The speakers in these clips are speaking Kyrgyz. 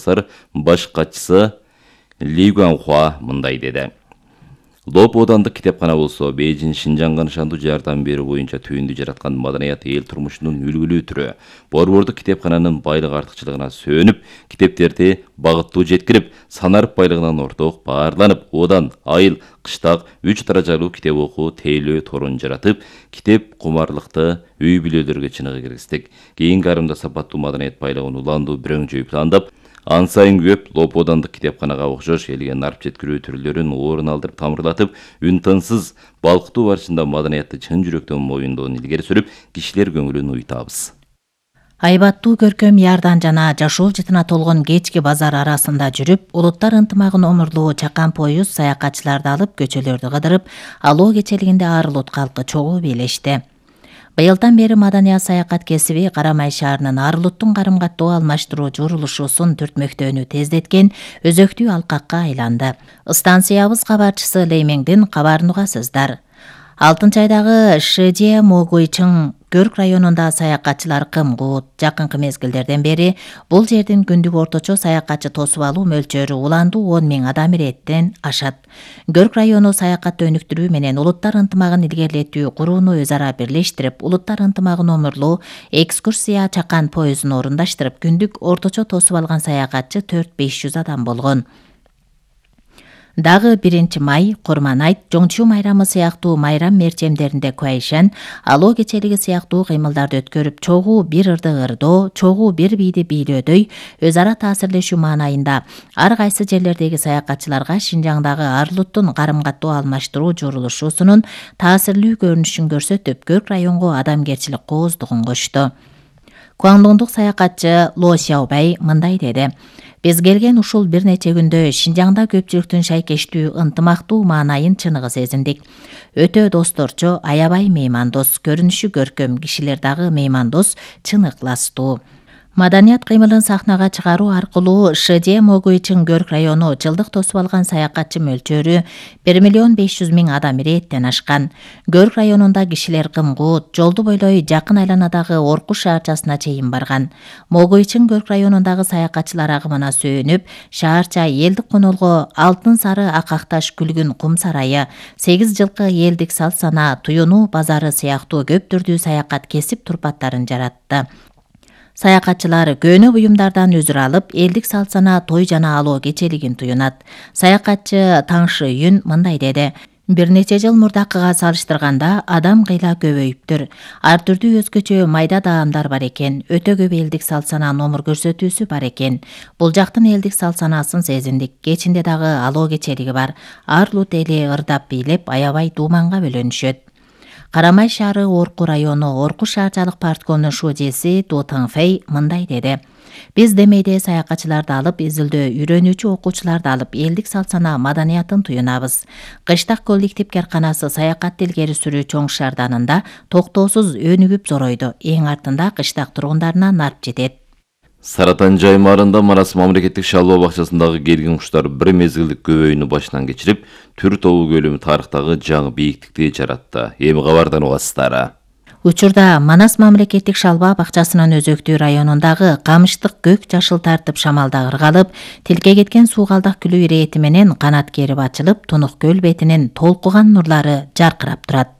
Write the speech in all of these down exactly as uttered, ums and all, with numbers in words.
Чоңсар баш катчысы Ли Гуанхуа мындай деди. Лоп Одандык китепкана болсо Бейжин Шинжанга нышандуу жардам берүү боюнча түйүндү жараткан маданият эл турмушунун үлгүлүү түрү. Борбордук китепкананын байлык артыкчылыгына сөнүп, китептерди багыттуу жеткирип, санарып байлыгынан орток баарланып, одан айыл, кыштак үч даражалуу китеп окуу тейлөө торун жаратып, китеп кумарлыкты үй бүлөлөргө чыныгы киргиздик. Кийинки арымда сапаттуу маданият байлыгын уландуу бирөңжөй пландап, ан сайын көп Лоп Одандык китепканага окшош элге нарп жеткирүү түрлөрүн орун алдырып тамырлатып, үн тынсыз балкытуу барышында маданиятты чын жүрөктөн моюндоон илгери сүрүп, кишилер көңүлүн уйтабыз. Айбаттуу көркөм ярдан жана жашоо жытына толгон кечки базар арасында жүрүп, улуттар ынтымагын омурлоо чакан поюз саякатчыларды алып көчөлөрдү кыдырып, алоо кечелигинде Арылут калкы чогуу бийлешти. Быйылдан бери маданият саякат кесиби Карамай шаарынын Арылуттун карым каттоо алмаштыруу журулушусун түртмөктөөнү тездеткен өзөктүү алкакка айланды. Станциябыз кабарчысы Леймеңдин кабарын угасыздар. Алтынчы айдагы Шэжэ Могуйчың Көрк районунда саякатчылар кым-кут. Жакынкы мезгилдерден бери бул жердин күндүк орточо саякатчы тосуп алуу мөлчөрү уландуу он миң адам иреттен ашат. Көрк району саякатты өнүктүрүү менен улуттар ынтымагын илгерилетүү курууну өз ара бирлештирип, улуттар ынтымагын омурлоо экскурсия чакан поездун орундаштырып, күндүк орточо тосуп алган саякатчы төрт беш жүз адам болгон. Дагы биринчи май, Курман айт, Жоңчу майрамы сыяктуу майрам мерчемдеринде куайшан, алоо кечелиги сыяктуу кыймылдарды өткөрүп, чогуу бир ырды ырдоо, чогуу бир бийди бийлөөдөй өз ара таасирлешүү маанайында ар кайсы жерлердеги саякатчыларга Шинжаңдагы Арылуттун карым каттоо алмаштыруу журулушусунун таасирлүү көрүнүшүн көрсөтүп, Көрк районго адамгерчилик кооздугун кошту. Куандуңдук саякатчы Ло Сяобай мындай деди. Биз келген ушул бир нече күндө Шинжаңда көпчүлүктүн шайкештүү ынтымактуу маанайын чыныгы сезиндик. Өтө досторчо, аябай меймандос, көрүнүшү көркөм, кишилер дагы меймандос, чын ыкластуу. Маданият кыймылын сахнага чыгаруу аркылуу Шэжэ Могуйчың Көрк району жылдык тосуп алган саякатчы мөлчөрү бир миллион беш жүз миң адам иреттен ашкан. Көрк районунда кишилер кым-кут, жолду бойлой жакын айланадагы Оркуш шаарчасына чейин барган. Могуйчың Көрк районундагы саякатчылар агымына сөөнүп, шаарча элдик конолго алтын сары акакташ күлгүн кум сарайы, сегиз жылкы элдик салт сана, туюнуу базары сыяктуу көп түрдүү саякат кесип турпаттарын жаратты. Саякатчылар көнө буюмдардан өзүр алып, элдик салт сана, той жана алоо кечелигин туюнат. Саякатчы Таңшы Юн мындай деди. Бир нече жыл мурдакыга салыштырганда адам кыйла көбөйүптүр. Ар түрдүү өзгөчө майда даамдар бар экен. Өтө көп элдик салт сана номур көрсөтүүсү бар экен. Бул жактын элдик салт санасын сезиндик. Кечинде дагы алоо кечелиги бар. Арылут эли ырдап бийлеп, аябай дууманга бөлөнүшөт. Карамай шаары Орку району Оркуш шаарчалык парткомунун шужеси Ду Таңфэй мындай деди. Биз демейде саякатчыларды алып, изилдөө үйрөнүүчү окуучуларды алып, элдик салт сана маданиятын туюнабыз. Кыштак коллектив карканасы саякатты илгери сүрүү чоң шаарданында токтоосуз өнүгүп зоройду. Эң артында кыштак тургундарына нарп жетет. Саратан жаймарында Манас мамлекеттик шалоо бакчасындагы келген куштар бир мезгилдик көбөйүүнү башынан кечирип, түр тобу көлөмү тарыхтагы жаңы бийиктикти жаратты. Эми кабардан угасыздар. Учурда Манас мамлекеттик шалба бакчасынын өзөктүү районундагы камыштык көк жашыл тартып шамалда ыргалып, тилке кеткен суугалдак күлүү ирети менен канат керип ачылып, Тунук көл бетинин толкуган нурлары жаркырап турат.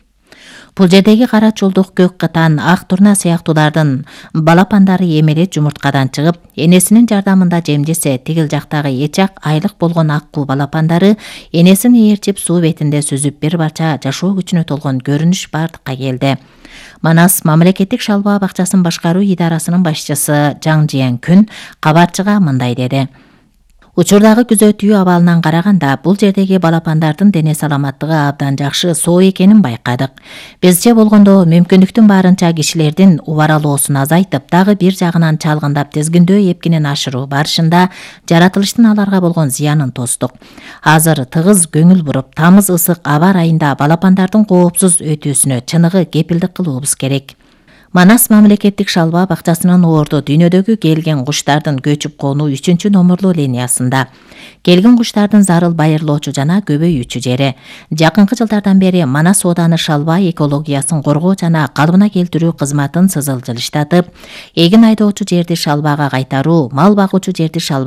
Бул жердеги кара чулдук, көк кытан, ак турна сыяктуулардын балапандары эмеле жумурткадан чыгып, энесинин жардамында жемжесе, тигил жактагы эчак айлык болгон аккуу балапандары энесин ээрчип суу бетинде сүзүп, бир барча жашоо күчүнө толгон көрүнүш бардыкка келди. Манас мамлекеттик шалба бакчасын башкаруу идарасынын башчысы Жаң Жиен Күн кабарчыга мындай деди. Учурдагы күзөтүү абалынан караганда, бул жердеги балапандардын дене саламаттыгы абдан жакшы, соо экенин байкадык. Бизче болгондо мүмкүндүктүн баарынча кишилердин убаралоосун азайтып, дагы бир жагынан чалгындап тизгиндөө эпкинин ашыруу барышында жаратылыштын аларга болгон зыянын тостук. Азыр тыгыз көңүл буруп, тамыз ысык аба ырайында балапандардын коопсуз өтүүсүнө чыныгы кепилдик кылуубуз керек. Манас мамлекеттик шалба бакчасынын орду дүйнөдөгү келген куштардын көчүп конуу үчүнчү номурлуу линиясында. Келген куштардын зарыл байырлоочу жана көбөйүүчү жери. Жакынкы жылдардан бери Манас ооданы шалба экологиясын коргоо жана калыбына келтирүү кызматын сызыл жылыштатып, эгин айдоочу жерди шалбага кайтаруу, мал багуучу жерди шалбага